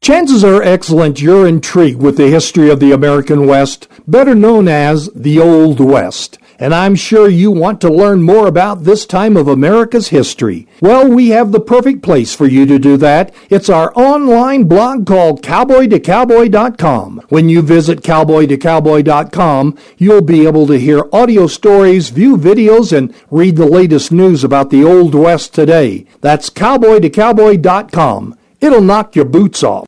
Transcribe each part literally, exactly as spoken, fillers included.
Chances are excellent you're intrigued with the history of the American West, better known as the Old West. And I'm sure you want to learn more about this time of America's history. Well, we have the perfect place for you to do that. It's our online blog called cowboy to cowboy dot com. When you visit cowboy to cowboy dot com, you'll be able to hear audio stories, view videos, and read the latest news about the Old West today. That's cowboy to cowboy dot com. It'll knock your boots off.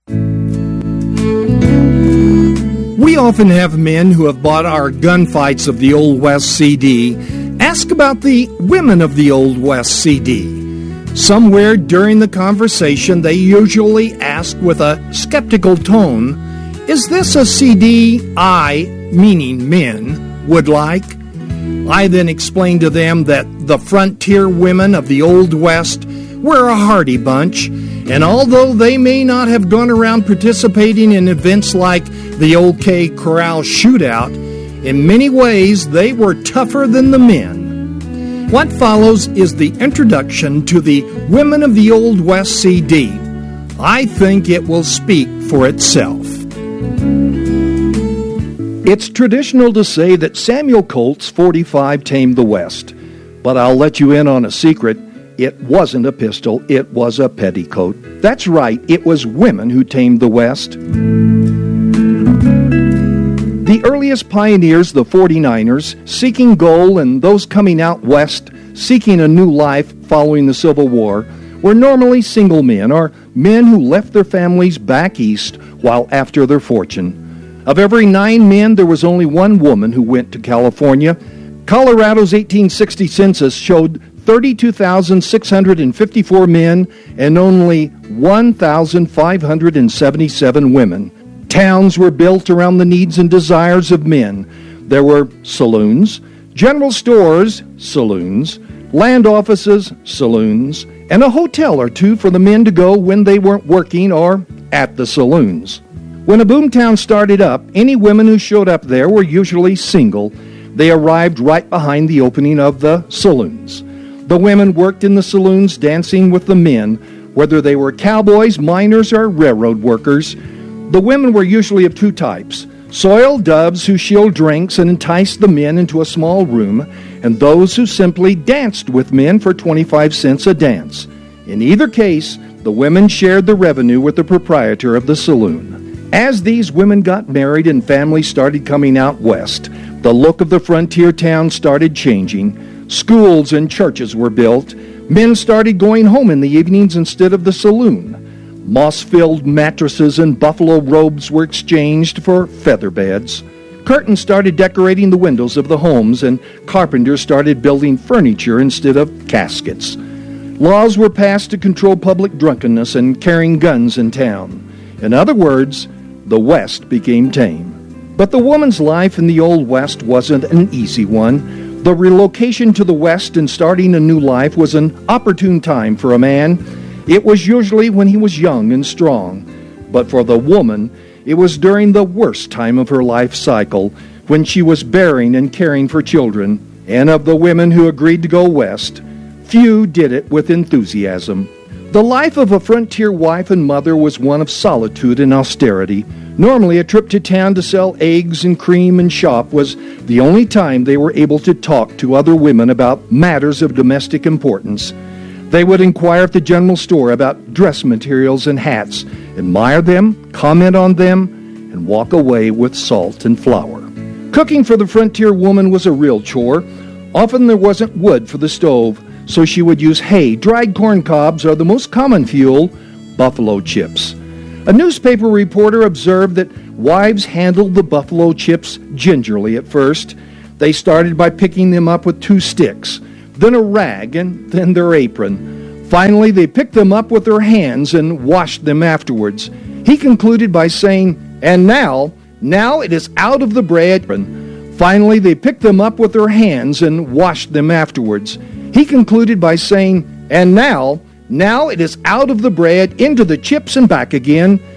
We often have men who have bought our Gunfights of the Old West C D ask about the Women of the Old West C D. Somewhere during the conversation, they usually ask with a skeptical tone, is this a C D I, meaning men, would like? I then explain to them that the frontier women of the Old West were a hardy bunch, and although they may not have gone around participating in events like the OK Corral Shootout, in many ways they were tougher than the men. What follows is the introduction to the Women of the Old West C D. I think it will speak for itself. It's traditional to say that Samuel Colt's forty-five tamed the West, but I'll let you in on a secret. It wasn't a pistol, it was a petticoat. That's right, it was women who tamed the West. The earliest pioneers, the forty-niners, seeking gold, and those coming out west, seeking a new life following the Civil War, were normally single men, or men who left their families back east while after their fortune. Of every nine men, there was only one woman who went to California. Colorado's eighteen sixty census showed thirty-two thousand six hundred fifty-four men and only one thousand five hundred seventy-seven women. Towns were built around the needs and desires of men. There were saloons, general stores, saloons, land offices, saloons, and a hotel or two for the men to go when they weren't working or at the saloons. When a boomtown started up, any women who showed up there were usually single. They arrived right behind the opening of the saloons. The women worked in the saloons dancing with the men, whether they were cowboys, miners, or railroad workers. The women were usually of two types: soiled doves who shilled drinks and enticed the men into a small room, and those who simply danced with men for twenty-five cents a dance. In either case, the women shared the revenue with the proprietor of the saloon. As these women got married and families started coming out west, the look of the frontier town started changing. Schools and churches were built. Men started going home in the evenings instead of the saloon. Moss-filled mattresses and buffalo robes were exchanged for feather beds. Curtains started decorating the windows of the homes, and carpenters started building furniture instead of caskets. Laws were passed to control public drunkenness and carrying guns in town. In other words, the West became tame. But the woman's life in the Old West wasn't an easy one. The relocation to the West and starting a new life was an opportune time for a man. It was usually when he was young and strong. But for the woman, it was during the worst time of her life cycle, when she was bearing and caring for children. And of the women who agreed to go west, few did it with enthusiasm. The life of a frontier wife and mother was one of solitude and austerity. Normally, a trip to town to sell eggs and cream and shop was the only time they were able to talk to other women about matters of domestic importance. They would inquire at the general store about dress materials and hats, admire them, comment on them, and walk away with salt and flour. Cooking for the frontier woman was a real chore. Often there wasn't wood for the stove, so she would use hay, dried corn cobs, or the most common fuel, buffalo chips. A newspaper reporter observed that wives handled the buffalo chips gingerly at first. They started by picking them up with two sticks, then a rag, and then their apron. Finally, they picked them up with their hands and washed them afterwards. He concluded by saying, "And now, now it is out of the bread." Finally, they picked them up with their hands and washed them afterwards. He concluded by saying, "And now, now it is out of the bread, into the chips and back again."